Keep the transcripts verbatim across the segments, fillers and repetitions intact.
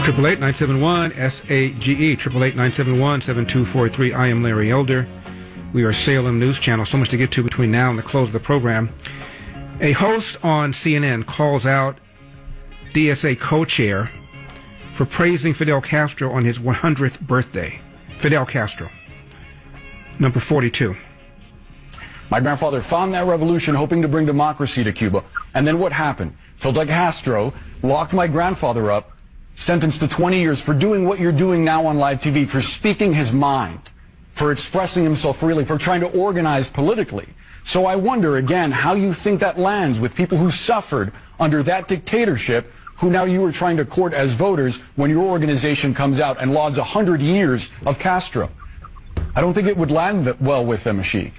Triple eight nine seven one S A G E. Triple eight nine seven one seven two four three. I am Larry Elder. We are Salem News Channel. So much to get to between now and the close of the program. A host on C N N calls out D S A co-chair for praising Fidel Castro on his one hundredth birthday. Fidel Castro, number forty-two. My grandfather found that revolution hoping to bring democracy to Cuba. And then what happened? Fidel Castro locked my grandfather up, sentenced to twenty years for doing what you're doing now on live T V, for speaking his mind, for expressing himself freely, for trying to organize politically. So I wonder, again, how you think that lands with people who suffered under that dictatorship, who now you are trying to court as voters when your organization comes out and lauds one hundred years of Castro. I don't think it would land that well with them, Ashik.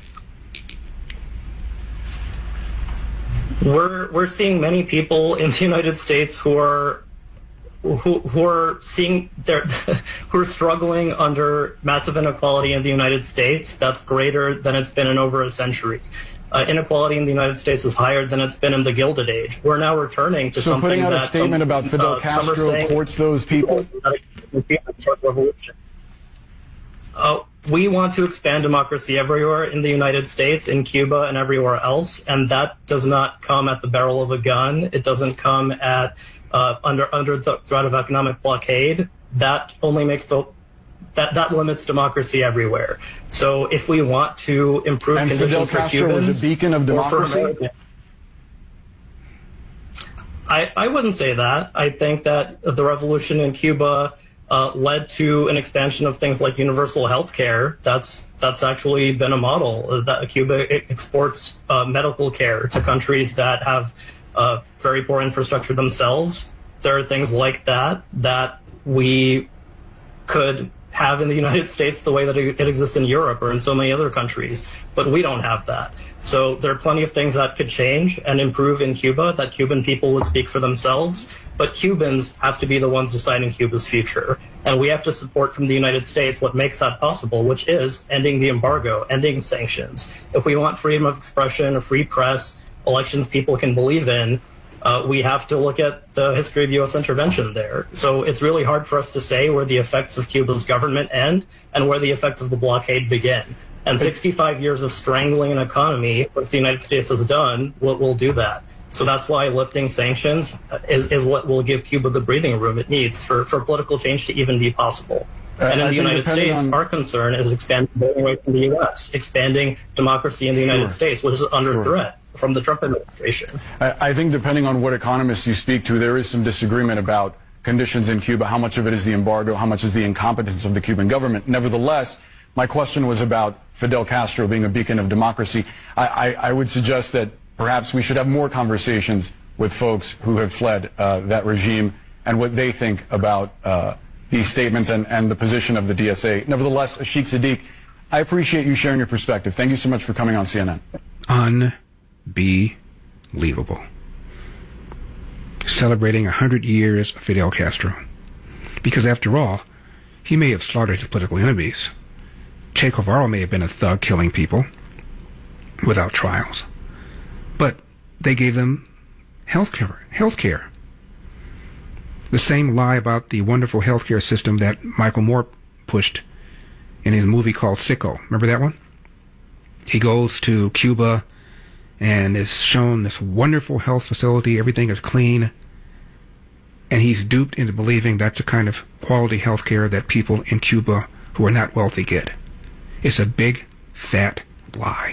We're, we're seeing many people in the United States who are Who, who are seeing their, who are struggling under massive inequality in the United States that's greater than it's been in over a century. Uh, inequality in the United States is higher than it's been in the Gilded Age. We're now returning to so something putting out that a statement some, about Fidel uh, Castro courts those people. Revolution. Uh, we want to expand democracy everywhere in the United States, in Cuba, and everywhere else, and that does not come at the barrel of a gun. It doesn't come at Uh, under under the threat of economic blockade. That only makes the that that limits democracy everywhere. So if we want to improve and conditions Fidel Castro for Cubans, was a beacon of democracy. I I wouldn't say that. I think that the revolution in Cuba uh, led to an expansion of things like universal health care. That's that's actually been a model. That Cuba exports uh, medical care to countries that have Uh, very poor infrastructure themselves. There are things like that that we could have in the United States the way that it, it exists in Europe or in so many other countries, but we don't have that. So there are plenty of things that could change and improve in Cuba, that Cuban people would speak for themselves, but Cubans have to be the ones deciding Cuba's future. And we have to support from the United States what makes that possible, which is ending the embargo, ending sanctions. If we want freedom of expression, a free press, elections people can believe in, uh, we have to look at the history of U S intervention there. So it's really hard for us to say where the effects of Cuba's government end and where the effects of the blockade begin. And sixty-five years of strangling an economy, which the United States has done, will, will do that. So that's why lifting sanctions is, is what will give Cuba the breathing room it needs for, for political change to even be possible. Uh, and in I the United States, on... our concern is expanding voting rights in the U S, expanding democracy in the sure. United States, which is under sure. threat from the Trump administration. I, I think depending on what economists you speak to, there is some disagreement about conditions in Cuba, how much of it is the embargo, how much is the incompetence of the Cuban government. Nevertheless, my question was about Fidel Castro being a beacon of democracy. I, I, I would suggest that perhaps we should have more conversations with folks who have fled uh, that regime and what they think about uh, these statements and, and the position of the D S A. Nevertheless, Ashik Siddique, I appreciate you sharing your perspective. Thank you so much for coming on C N N. Unbelievable. Celebrating one hundred years of Fidel Castro. Because after all, he may have slaughtered his political enemies. Che Guevara may have been a thug killing people without trials. But they gave them health care. Health care. The same lie about the wonderful healthcare system that Michael Moore pushed in his movie called Sicko. Remember that one? He goes to Cuba and is shown this wonderful health facility. Everything is clean. And he's duped into believing that's the kind of quality healthcare that people in Cuba who are not wealthy get. It's a big, fat lie.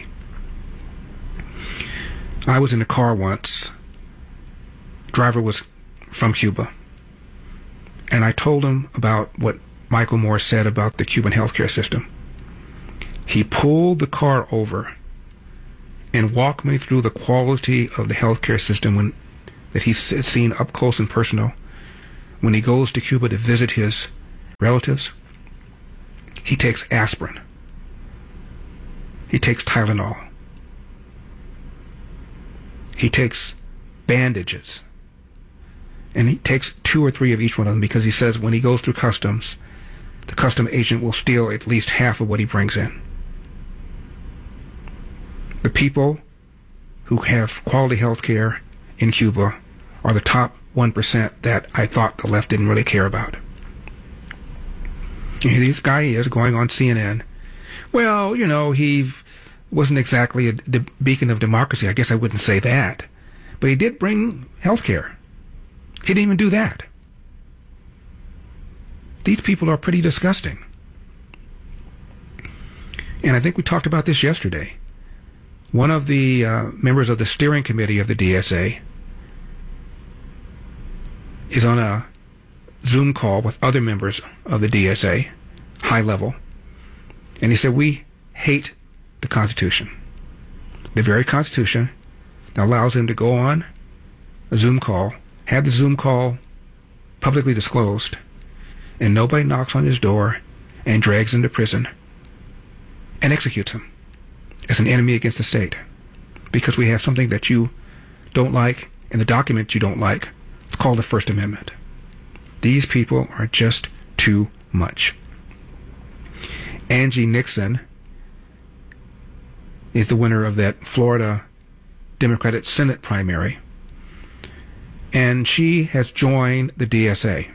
I was in a car once. Driver was from Cuba. And I told him about what Michael Moore said about the Cuban healthcare system. He pulled the car over and walked me through the quality of the healthcare system when, that he's seen up close and personal. When he goes to Cuba to visit his relatives, he takes aspirin. He takes Tylenol. He takes bandages. And he takes two or three of each one of them because he says when he goes through customs, the custom agent will steal at least half of what he brings in. The people who have quality health care in Cuba are the top one percent that I thought the left didn't really care about. This guy is going on C N N. Well, you know, he wasn't exactly a de- beacon of democracy. I guess I wouldn't say that. But he did bring health care. He didn't even do that. These people are pretty disgusting. And I think we talked about this yesterday. One of the uh, members of the steering committee of the D S A is on a Zoom call with other members of the D S A, high level, and he said, we hate the Constitution. The very Constitution that allows him to go on a Zoom call, have the Zoom call publicly disclosed, and nobody knocks on his door and drags him to prison and executes him as an enemy against the state because we have something that you don't like in the document you don't like. It's called the First Amendment. These people are just too much. Angie Nixon is the winner of that Florida Democratic Senate primary, and she has joined the D S A.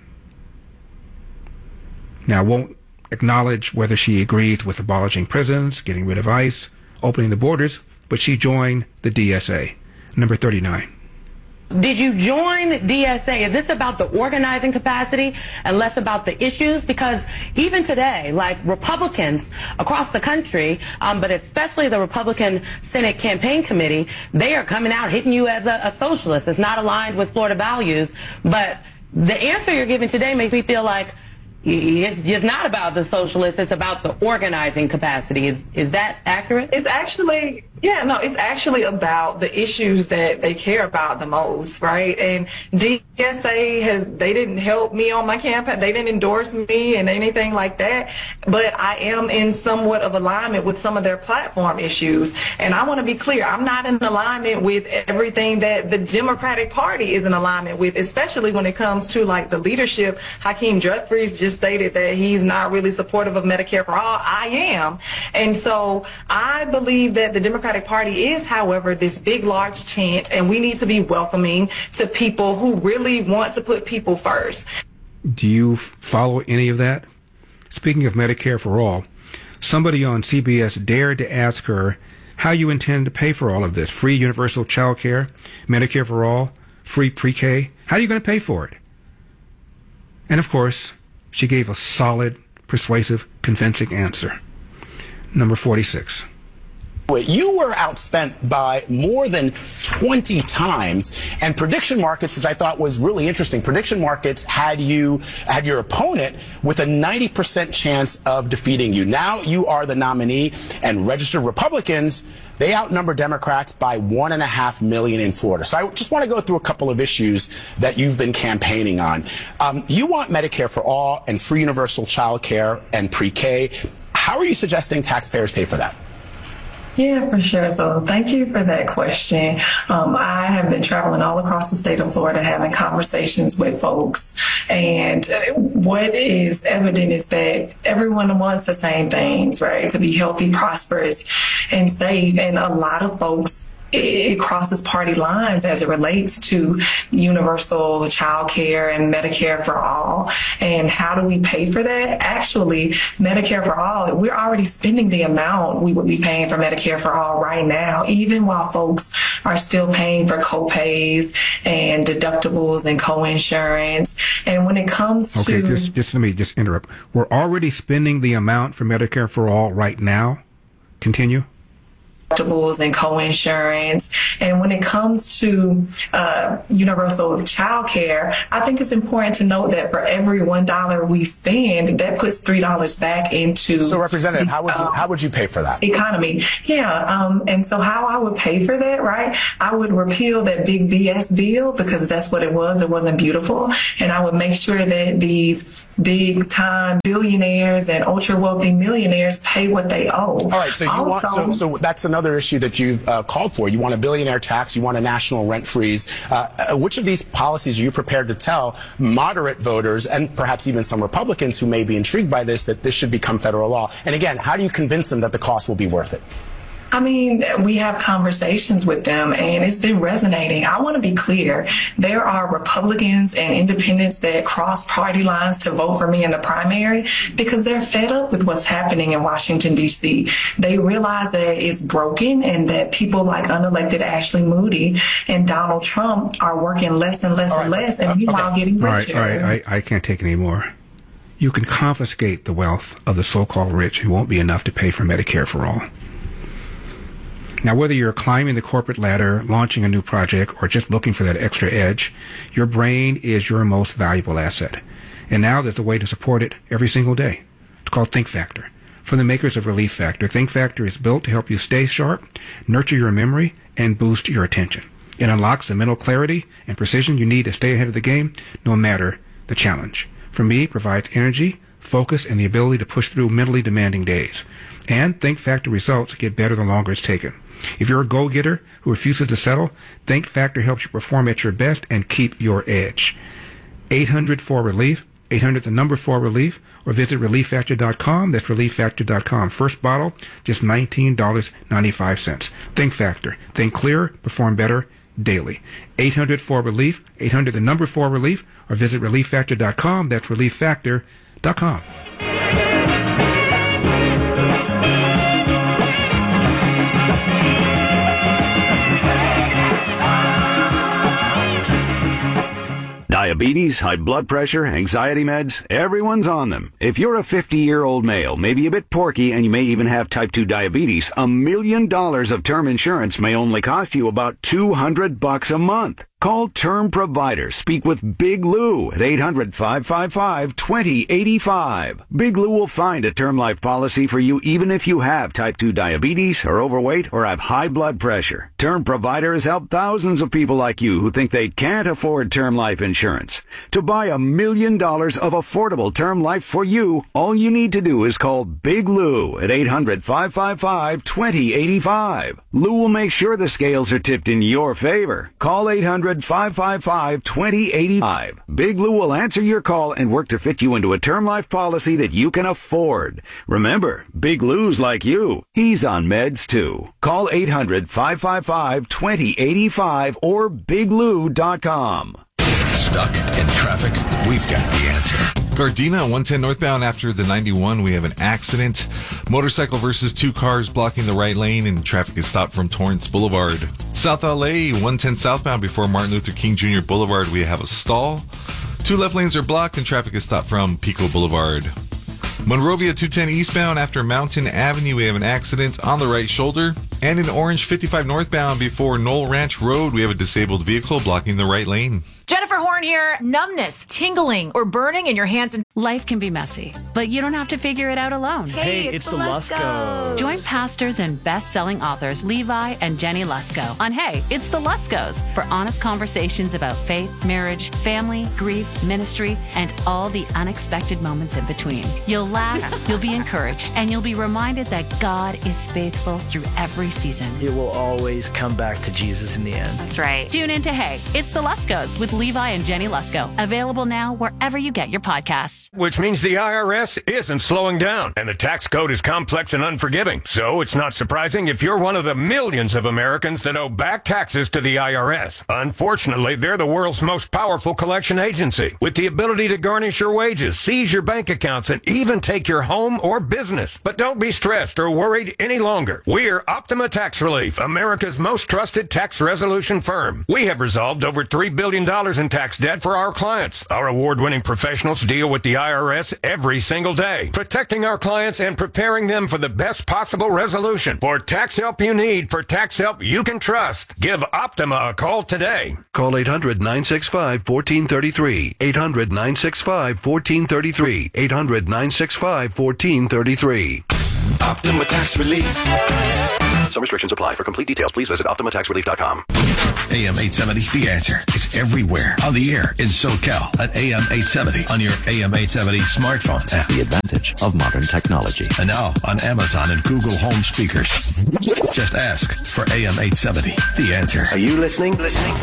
Now, I won't acknowledge whether she agrees with abolishing prisons, getting rid of ICE, opening the borders, but she joined the D S A, number thirty-nine. Did you join D S A? Is this about the organizing capacity and less about the issues? Because even today, like Republicans across the country, um, but especially the Republican Senate Campaign Committee, they are coming out hitting you as a, a socialist. It's not aligned with Florida values. But the answer you're giving today makes me feel like it's just not about the socialists. It's about the organizing capacity. Is is that accurate? It's actually, yeah, no, it's actually about the issues that they care about the most, right? And D S A has, they didn't help me on my campaign. They didn't endorse me and anything like that. But I am in somewhat of alignment with some of their platform issues. And I want to be clear, I'm not in alignment with everything that the Democratic Party is in alignment with, especially when it comes to like the leadership. Hakeem Jeffries just stated that he's not really supportive of Medicare for all. I am. And so I believe that the Democratic Party is, however, this big, large tent, and we need to be welcoming to people who really want to put people first. Do you follow any of that? Speaking of Medicare for all, somebody on C B S dared to ask her how you intend to pay for all of this. Free universal child care, Medicare for all, free pre-K. How are you going to pay for it? And of course, she gave a solid, persuasive, convincing answer. Number forty-six. You were outspent by more than twenty times, and prediction markets, which I thought was really interesting, prediction markets had you, had your opponent with a ninety percent chance of defeating you. Now you are the nominee, and registered Republicans, they outnumber Democrats by one and a half million in Florida. So I just want to go through a couple of issues that you've been campaigning on. Um, you want Medicare for all and free universal child care and pre-K. How are you suggesting taxpayers pay for that? Yeah, for sure. So thank you for that question. Um, I have been traveling all across the state of Florida having conversations with folks. And what is evident is that everyone wants the same things, right? To be healthy, prosperous, and safe. And a lot of folks, it crosses party lines as it relates to universal child care and Medicare for all. And how do we pay for that? Actually, Medicare for all, we're already spending the amount we would be paying for Medicare for all right now, even while folks are still paying for co-pays and deductibles and co-insurance. And when it comes okay, to... Okay, just, just let me just interrupt. We're already spending the amount for Medicare for all right now. Continue. Deductibles and co-insurance. And when it comes to uh, universal child care, I think it's important to note that for every one dollar we spend, that puts three dollars back into... So, Representative, how would you, um, how would you pay for that? Economy. Yeah. Um, and so how I would pay for that, right? I would repeal that big B S bill because that's what it was. It wasn't beautiful. And I would make sure that these big time billionaires and ultra wealthy millionaires pay what they owe. All right. So you also, want, so, so that's another issue that you've uh, called for. You want a billionaire tax. You want a national rent freeze. Uh, which of these policies are you prepared to tell moderate voters and perhaps even some Republicans who may be intrigued by this that this should become federal law? And again, how do you convince them that the cost will be worth it? I mean, we have conversations with them, and it's been resonating. I want to be clear. There are Republicans and independents that cross party lines to vote for me in the primary because they're fed up with what's happening in Washington, D C. They realize that it's broken and that people like unelected Ashley Moody and Donald Trump are working less and less All and right. less, and Uh, meanwhile okay. getting All right, richer. all right, I, I can't take it anymore. You can confiscate the wealth of the so-called rich. It won't be enough to pay for Medicare for all. Now, whether you're climbing the corporate ladder, launching a new project, or just looking for that extra edge, your brain is your most valuable asset. And now there's a way to support it every single day. It's called Think Factor. From the makers of Relief Factor, Think Factor is built to help you stay sharp, nurture your memory, and boost your attention. It unlocks the mental clarity and precision you need to stay ahead of the game, no matter the challenge. For me, it provides energy, focus, and the ability to push through mentally demanding days. And Think Factor results get better the longer it's taken. If you're a go-getter who refuses to settle, Think Factor helps you perform at your best and keep your edge. eight hundred four relief, eight hundred the number four relief, or visit relief factor dot com. That's relief factor dot com. First bottle, just nineteen ninety-five. Think Factor. Think clearer, perform better daily. eight hundred four relief, eight hundred the number four relief, or visit relief factor dot com. That's relief factor dot com. Diabetes, high blood pressure, anxiety meds, everyone's on them. If you're a fifty-year-old male, maybe a bit porky, and you may even have type two diabetes, a million dollars of term insurance may only cost you about two hundred bucks a month. Call Term Provider. Speak with Big Lou at eight hundred, five five five, two zero eight five. Big Lou will find a term life policy for you even if you have type two diabetes, are overweight, or have high blood pressure. Term Provider has helped thousands of people like you who think they can't afford term life insurance. To buy a million dollars of affordable term life for you, all you need to do is call Big Lou at eight hundred, five five five, two zero eight five. Lou will make sure the scales are tipped in your favor. Call eight hundred, five five five, two zero eight five. Big Lou will answer your call and work to fit you into a term life policy that you can afford. Remember, Big Lou's like you. He's on meds too. Call eight hundred, five five five, two zero eight five or big lou dot com. Stuck in traffic? We've got the answer. Gardena, one ten northbound after the ninety-one, we have an accident. Motorcycle versus two cars blocking the right lane, and traffic is stopped from Torrance Boulevard. South L A, one ten southbound before Martin Luther King Junior Boulevard, we have a stall. Two left lanes are blocked, and traffic is stopped from Pico Boulevard. Monrovia, two ten eastbound after Mountain Avenue, we have an accident on the right shoulder. And in Orange, fifty-five northbound before Knoll Ranch Road, we have a disabled vehicle blocking the right lane. Jennifer Horn here. Numbness, tingling, or burning in your hands and... Life can be messy, but you don't have to figure it out alone. Hey, it's, it's the Luskos. Join pastors and best-selling authors Levi and Jenny Lusko on Hey, It's the Luskos for honest conversations about faith, marriage, family, grief, ministry, and all the unexpected moments in between. You'll laugh, you'll be encouraged, and you'll be reminded that God is faithful through every season. It will always come back to Jesus in the end. That's right. Tune in to Hey, It's the Luskos with Levi and Jenny Lusko. Available now wherever you get your podcasts. Which means the I R S isn't slowing down, and the tax code is complex and unforgiving. So it's not surprising if you're one of the millions of Americans that owe back taxes to the I R S. Unfortunately, they're the world's most powerful collection agency, with the ability to garnish your wages, seize your bank accounts, and even take your home or business. But don't be stressed or worried any longer. We're Optima Tax Relief, America's most trusted tax resolution firm. We have resolved over three billion dollars in tax debt for our clients. Our award-winning professionals deal with the I R S every single day, protecting our clients and preparing them for the best possible resolution. For tax help you need, for tax help you can trust, give Optima a call today. Call eight hundred, nine six five, one four three three. eight hundred, nine six five, one four three three. eight hundred, nine six five, one four three three. Optima Tax Relief. Some restrictions apply. For complete details, please visit optima tax relief dot com. A M eight seventy, The Answer, is everywhere on the air in SoCal at A M eight seventy on your A M eight seventy smartphone app. The advantage of modern technology. And now on Amazon and Google Home speakers. Just ask for A M eight seventy, The Answer. Are you listening? Listening?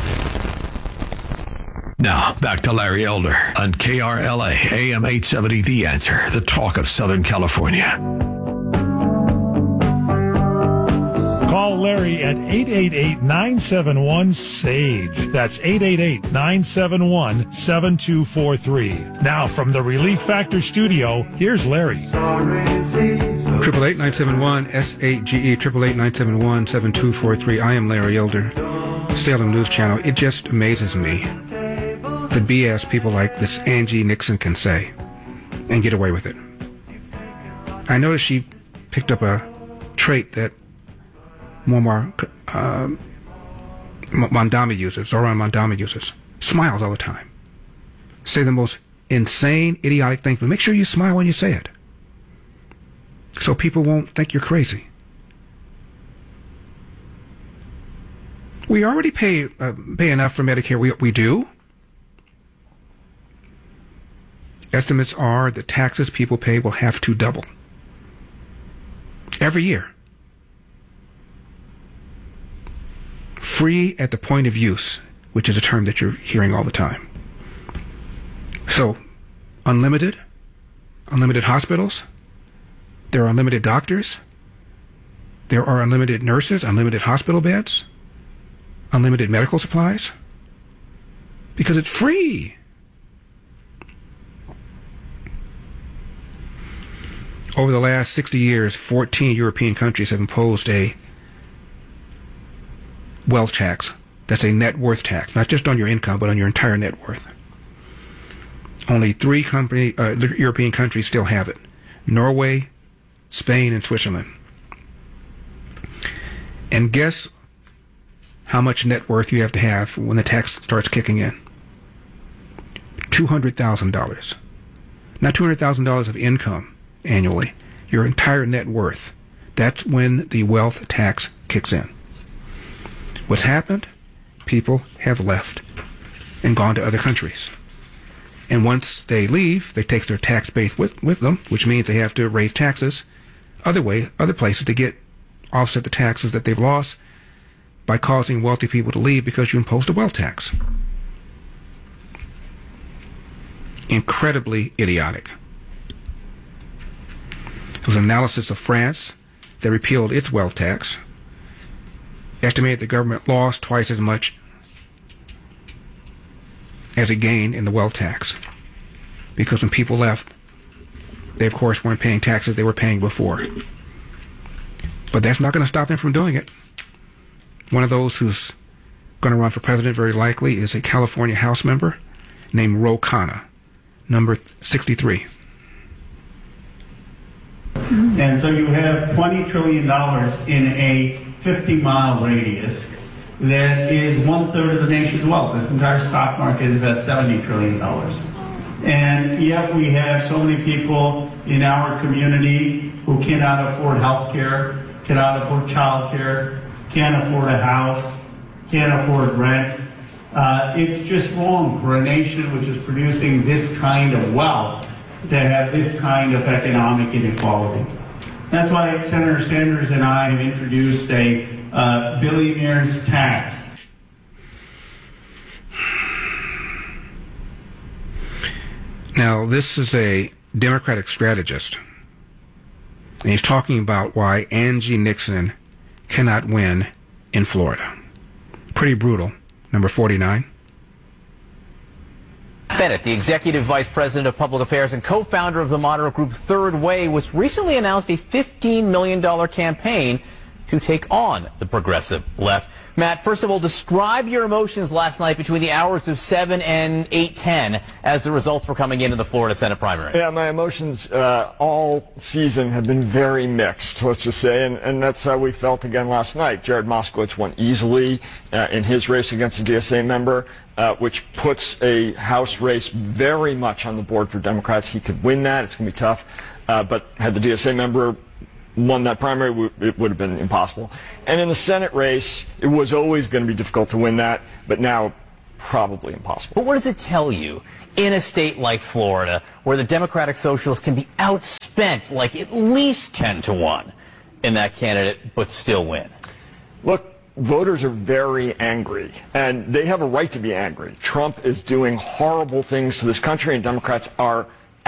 Now, back to Larry Elder on K R L A, A M eight seventy, The Answer, the talk of Southern California. Call Larry at eight eight eight, nine seven one, SAGE. That's eight eight eight, nine seven one, seven two four three. Now from the Relief Factor studio, here's Larry. Triple eight nine seven one S A G E, triple eight nine seven one seven two four three. I am Larry Elder, Salem News Channel. It just amazes me the B S people like this Angie Nixon can say and get away with it. I noticed she picked up a trait that Muammar uh, Mondami uses, Zoran Mondami uses. Smiles all the time. Say the most insane, idiotic things, but make sure you smile when you say it, so people won't think you're crazy. We already pay uh, pay enough for Medicare. We we do. Estimates are the taxes people pay will have to double every year. Free at the point of use, which is a term that you're hearing all the time. So, unlimited, unlimited hospitals. There are unlimited doctors. There are unlimited nurses, unlimited hospital beds, unlimited medical supplies. Because it's free. Over the last sixty years, fourteen European countries have imposed a wealth tax. That's a net worth tax, not just on your income, but on your entire net worth. Only three company, uh, European countries still have it. Norway, Spain, and Switzerland. And guess how much net worth you have to have when the tax starts kicking in? two hundred thousand dollars. Not two hundred thousand dollars of income annually, your entire net worth. That's when the wealth tax kicks in. What's happened? People have left and gone to other countries. And once they leave, they take their tax base with, with them, which means they have to raise taxes other way, other places to get offset the taxes that they've lost by causing wealthy people to leave because you imposed a wealth tax. Incredibly idiotic. It was an analysis of France that repealed its wealth tax, estimated the government lost twice as much as it gained in the wealth tax. Because when people left, they of course weren't paying taxes they were paying before. But that's not going to stop them from doing it. One of those who's going to run for president very likely is a California House member named Ro Khanna, number sixty-three. And so you have twenty trillion dollars in a fifty mile radius that is one third of the nation's wealth. The entire stock market is about seventy trillion dollars. And yet we have so many people in our community who cannot afford health care, cannot afford child care, can't afford a house, can't afford rent. Uh, it's just wrong for a nation which is producing this kind of wealth to have this kind of economic inequality. That's why Senator Sanders and I have introduced a uh, billionaire's tax. Now, this is a Democratic strategist, and he's talking about why Angie Nixon cannot win in Florida. Pretty brutal. Number forty-nine. Bennett, the executive vice president of public affairs and co-founder of the moderate group Third Way, was recently announced a fifteen million dollars campaign to take on the progressive left. Matt, first of all, describe your emotions last night between the hours of seven and eight ten as the results were coming into the Florida Senate primary. Yeah, my emotions uh, all season have been very mixed, let's just say, and, and that's how we felt again last night. Jared Moskowitz won easily uh, in his race against a D S A member, uh, which puts a House race very much on the board for Democrats. He could win that. It's going to be tough. Uh, but had the D S A member won that primary, it would have been impossible. And in the Senate race, it was always going to be difficult to win that, but now probably impossible. But what does it tell you in a state like Florida where the Democratic Socialists can be outspent like at least ten to one in that candidate but still win? Look, voters are very angry, and they have a right to be angry. Trump is doing horrible things to this country, and Democrats are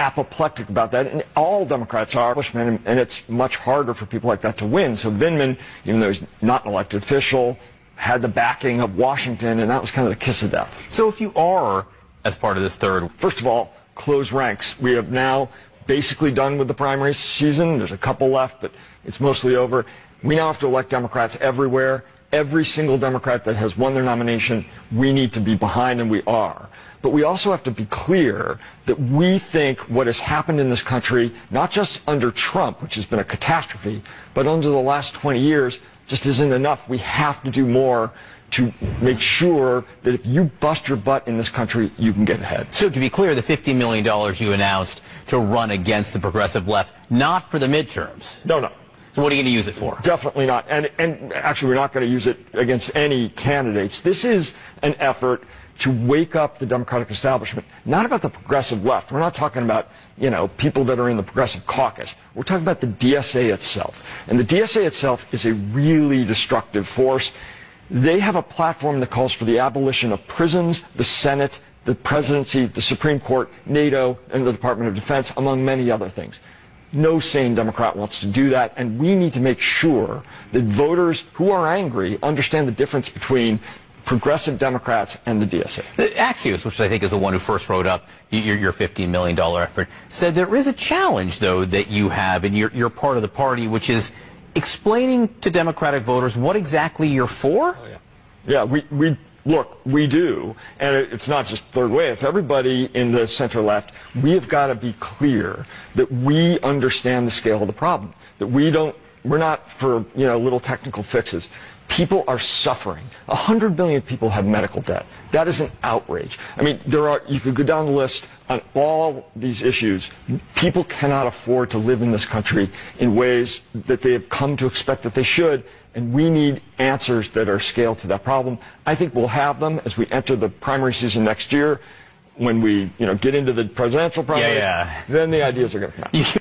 apoplectic about that, and all Democrats are, and, and it's much harder for people like that to win. So Vindman, even though he's not an elected official, had the backing of Washington, and that was kind of the kiss of death. So if you are, as part of this third... First of all, close ranks. We have now basically done with the primary season. There's a couple left, but it's mostly over. We now have to elect Democrats everywhere. Every single Democrat that has won their nomination, we need to be behind, and we are. But we also have to be clear that we think what has happened in this country, not just under Trump, which has been a catastrophe, but under the last twenty years, just isn't enough. We have to do more to make sure that if you bust your butt in this country, you can get ahead. So to be clear, the fifty million dollars you announced to run against the progressive left, not for the midterms. No, no. So what are you going to use it for? Definitely not. And, and actually, we're not going to use it against any candidates. This is an effort to wake up the Democratic establishment, not about the progressive left. We're not talking about, you know, people that are in the progressive caucus. We're talking about the D S A itself. And the D S A itself is a really destructive force. They have a platform that calls for the abolition of prisons, the Senate, the presidency, the Supreme Court, NATO, and the Department of Defense, among many other things. No sane Democrat wants to do that, and we need to make sure that voters who are angry understand the difference between progressive Democrats and the D S A. The Axios, which I think is the one who first wrote up your, your fifteen million dollars effort, said there is a challenge, though, that you have, and you're, you're part of the party, which is explaining to Democratic voters what exactly you're for? Oh, yeah. Yeah, we, we look, we do, and it, it's not just third way, it's everybody in the center-left. We have got to be clear that we understand the scale of the problem, that we don't, we're not for, you know, little technical fixes. People are suffering. A hundred million people have medical debt. That is an outrage. I mean, there are, you could go down the list on all these issues. People cannot afford to live in this country in ways that they have come to expect that they should, and we need answers that are scaled to that problem. I think we'll have them as we enter the primary season next year. When we, you know, get into the presidential primaries, yeah, yeah. then the ideas are going to come out.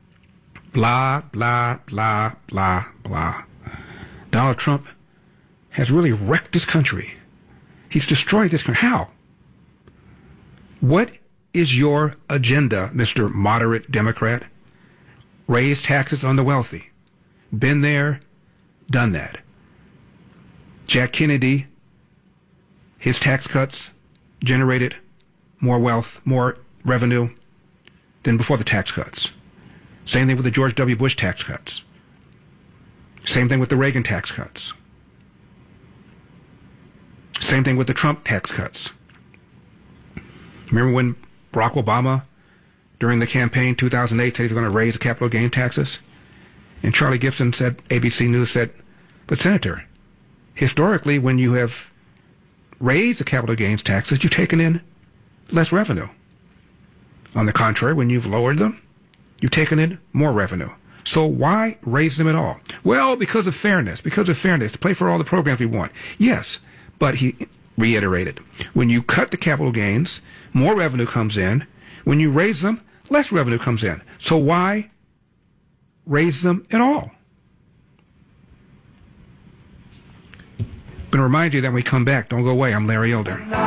Blah, blah, blah, blah, blah. Donald Trump has really wrecked this country. He's destroyed this country. How? What is your agenda, Mister Moderate Democrat? Raise taxes on the wealthy. Been there, done that. Jack Kennedy, his tax cuts generated more wealth, more revenue than before the tax cuts. Same thing with the George W. Bush tax cuts. Same thing with the Reagan tax cuts. Same thing with the Trump tax cuts. Remember when Barack Obama, during the campaign two thousand eight, said he was going to raise the capital gain taxes? And Charlie Gibson said, A B C News said, but Senator, historically when you have raised the capital gains taxes, you've taken in less revenue. On the contrary, when you've lowered them, you've taken in more revenue. So why raise them at all? Well, because of fairness, because of fairness, to pay for all the programs we want. Yes. But he reiterated, when you cut the capital gains, more revenue comes in. When you raise them, less revenue comes in. So why raise them at all? I'm going to remind you that when we come back, don't go away. I'm Larry Elder.